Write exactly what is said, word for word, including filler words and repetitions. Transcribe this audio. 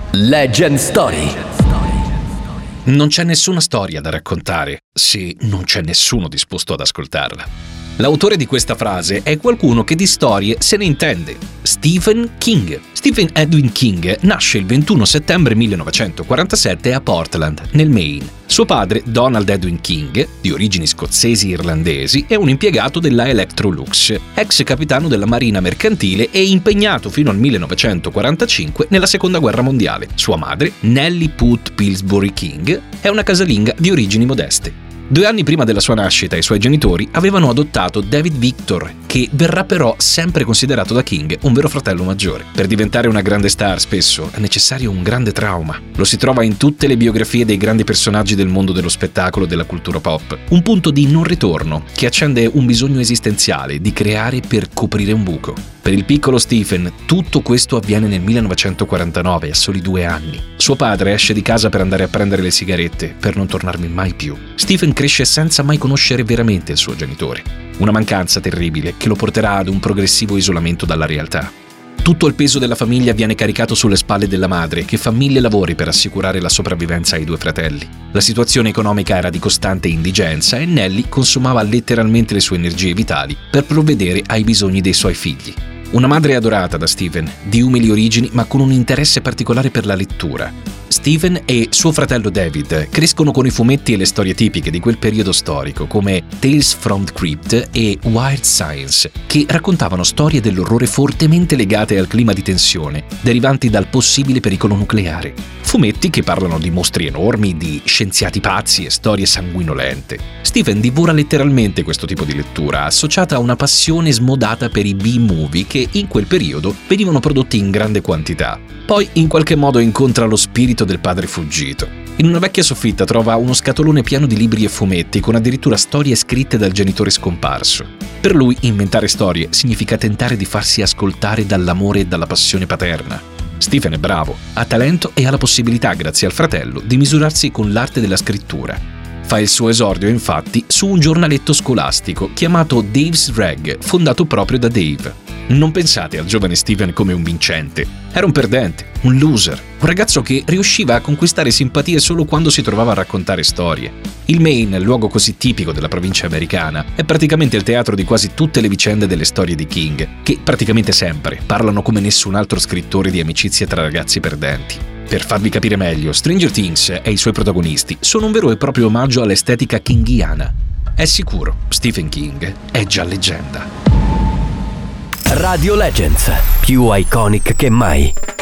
Legend Story. Non c'è nessuna storia da raccontare se non c'è nessuno disposto ad ascoltarla. L'autore di questa frase è qualcuno che di storie se ne intende: Stephen King. Stephen Edwin King nasce il ventuno settembre millenovecentoquarantasette a Portland, nel Maine. Suo padre, Donald Edwin King, di origini scozzesi-irlandesi, è un impiegato della Electrolux, ex capitano della Marina mercantile e impegnato fino al millenovecentoquarantacinque nella Seconda Guerra Mondiale. Sua madre, Nellie Put Pillsbury King, è una casalinga di origini modeste. Due anni prima della sua nascita i suoi genitori avevano adottato David Victor, che verrà però sempre considerato da King un vero fratello maggiore. Per diventare una grande star spesso è necessario un grande trauma. Lo si trova in tutte le biografie dei grandi personaggi del mondo dello spettacolo e della cultura pop. Un punto di non ritorno che accende un bisogno esistenziale di creare per coprire un buco. Per il piccolo Stephen tutto questo avviene nel millenovecentoquarantanove, a soli due anni. Suo padre esce di casa per andare a prendere le sigarette, per non tornarmi mai più. Stephen cresce senza mai conoscere veramente il suo genitore. Una mancanza terribile che lo porterà ad un progressivo isolamento dalla realtà. Tutto il peso della famiglia viene caricato sulle spalle della madre, che fa mille lavori per assicurare la sopravvivenza ai due fratelli. La situazione economica era di costante indigenza e Nellie consumava letteralmente le sue energie vitali per provvedere ai bisogni dei suoi figli. Una madre adorata da Stephen, di umili origini ma con un interesse particolare per la lettura. Stephen e suo fratello David crescono con i fumetti e le storie tipiche di quel periodo storico, come Tales from the Crypt e Weird Science, che raccontavano storie dell'orrore fortemente legate al clima di tensione derivanti dal possibile pericolo nucleare. Fumetti che parlano di mostri enormi, di scienziati pazzi e storie sanguinolente. Stephen divora letteralmente questo tipo di lettura, associata a una passione smodata per i B-movie che in quel periodo venivano prodotti in grande quantità. Poi in qualche modo incontra lo spirito del padre fuggito. In una vecchia soffitta trova uno scatolone pieno di libri e fumetti con addirittura storie scritte dal genitore scomparso. Per lui inventare storie significa tentare di farsi ascoltare dall'amore e dalla passione paterna. Stephen è bravo, ha talento e ha la possibilità, grazie al fratello, di misurarsi con l'arte della scrittura. Fa il suo esordio, infatti, su un giornaletto scolastico chiamato Dave's Rag, fondato proprio da Dave. Non pensate al giovane Stephen come un vincente. Era un perdente, un loser, un ragazzo che riusciva a conquistare simpatie solo quando si trovava a raccontare storie. Il Maine, luogo così tipico della provincia americana, è praticamente il teatro di quasi tutte le vicende delle storie di King, che praticamente sempre parlano come nessun altro scrittore di amicizie tra ragazzi perdenti. Per farvi capire meglio, Stranger Things e i suoi protagonisti sono un vero e proprio omaggio all'estetica kingiana. È sicuro, Stephen King è già leggenda. Radio Legends, più iconic che mai.